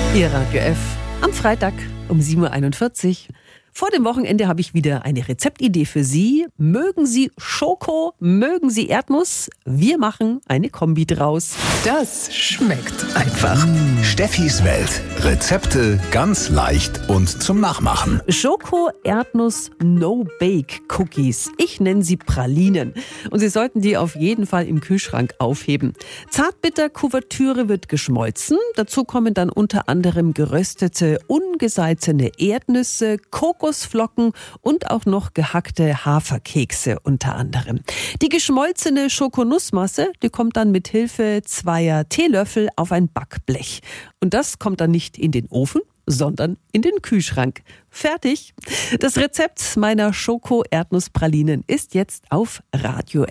Ihr Radio F am Freitag um 7.41 Uhr. Vor dem Wochenende habe ich wieder eine Rezeptidee für Sie. Mögen Sie Schoko, mögen Sie Erdnuss? Wir machen eine Kombi draus. Das schmeckt einfach. Steffis Welt. Rezepte ganz leicht und zum Nachmachen. Schoko, Erdnuss, No-Bake-Cookies. Ich nenne sie Pralinen. Und Sie sollten die auf jeden Fall im Kühlschrank aufheben. Zartbitter-Kuvertüre wird geschmolzen. Dazu kommen dann unter anderem geröstete, ungesalzene Erdnüsse, Kokosflocken und auch noch gehackte Haferkekse unter anderem. Die geschmolzene Schokonussmasse, die kommt dann mit Hilfe 2 Teelöffel auf ein Backblech. Und das kommt dann nicht in den Ofen, sondern in den Kühlschrank. Fertig. Das Rezept meiner Schoko-Erdnusspralinen ist jetzt auf Radio